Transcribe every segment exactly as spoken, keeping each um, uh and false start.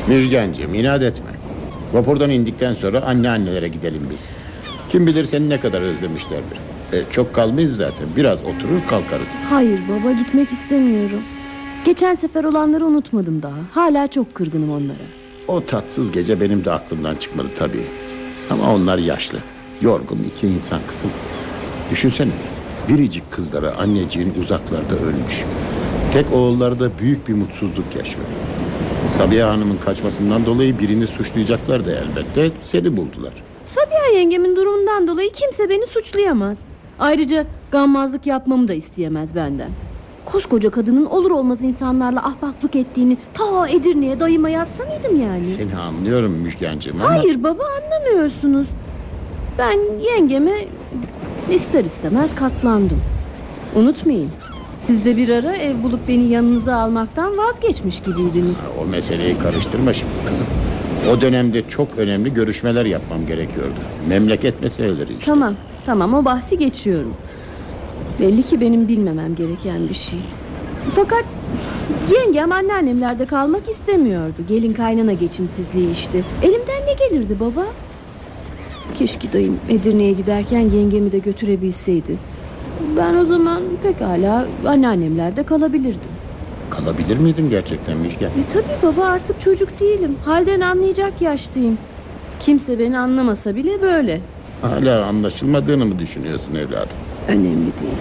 Müjgancığım, inat etme. Vapurdan indikten sonra anneannelere gidelim biz. Kim bilir seni ne kadar özlemişlerdir. e, Çok kalmayız zaten. Biraz oturur kalkarız. Hayır baba, gitmek istemiyorum. Geçen sefer olanları unutmadım daha. Hala çok kırgınım onlara. O tatsız gece benim de aklımdan çıkmadı tabii. Ama onlar yaşlı, yorgun iki insan kızım. Düşünsene, biricik kızları anneciğin uzaklarda ölmüş. Tek oğulları da büyük bir mutsuzluk yaşıyor. Sabiha Hanım'ın kaçmasından dolayı birini suçlayacaklar da elbette. Seni buldular. Sabiha yengemin durumundan dolayı kimse beni suçlayamaz. Ayrıca gammazlık yapmamı da isteyemez benden. Koskoca kadının olur olmaz insanlarla ahbaplık ettiğini ta Edirne'ye dayıma yazsa mıydım yani? Seni anlıyorum Müjgancığım ama... Hayır baba, anlamıyorsunuz. Ben yengeme ister istemez katlandım. Unutmayın, siz de bir ara ev bulup beni yanınıza almaktan vazgeçmiş gibiydiniz. O meseleyi karıştırma şimdi kızım. O dönemde çok önemli görüşmeler yapmam gerekiyordu. Memleket meseleleri işte. Tamam tamam, o bahsi geçiyorum. Belli ki benim bilmemem gereken bir şey. Fakat yengem anneannemlerde kalmak istemiyordu. Gelin kaynana geçimsizliği işte. Elimden ne gelirdi baba? Keşke dayım Edirne'ye giderken yengemi de götürebilseydi. Ben o zaman pekala anneannemlerde kalabilirdim. Kalabilir miydin gerçekten Müjgan? E tabii baba, artık çocuk değilim. Halden anlayacak yaştayım. Kimse beni anlamasa bile böyle. Hala anlaşılmadığını mı düşünüyorsun evladım? Önemli değil.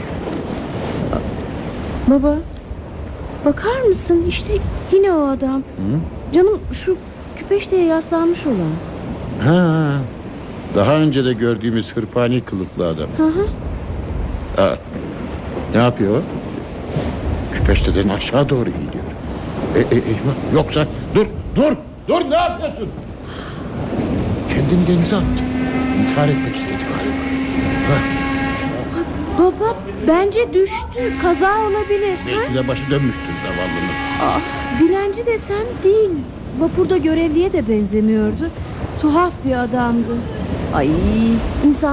Baba, bakar mısın? İşte yine o adam. Hı? Canım, şu küpeşteye yaslanmış olan. Ha, daha önce de gördüğümüz hırpani kılıklı adam. Hı hı. Ha, ne yapıyor? Küpeşteden aşağı doğru gidiyor. E, e, eyvah, yoksa dur dur dur, ne yapıyorsun? Kendini denize attı. İntihar etmek istedi galiba. Ha, Baba, bence düştü. Kaza olabilir. belki de başı dönmüştür zavallının. Ah, dilenci desem değil. Vapurda görevliye de benzemiyordu. Tuhaf bir adamdı. Ay, insan